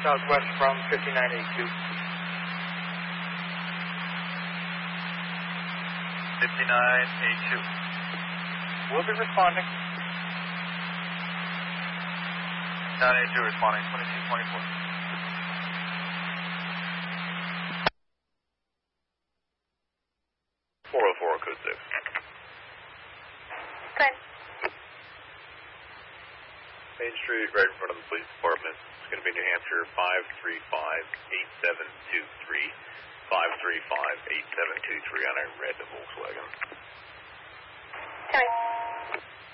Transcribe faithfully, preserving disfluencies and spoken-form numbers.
southwest from fifty-nine eighty-two. fifty-nine eighty-two. We'll be responding. nine eighty-two responding, twenty-two twenty-four. four oh four, code six. Okay. Main Street, right in front of the police department. It's going to be New Hampshire five three five, eight seven two three. five three five, eight seven two three on a red Volkswagen. Okay.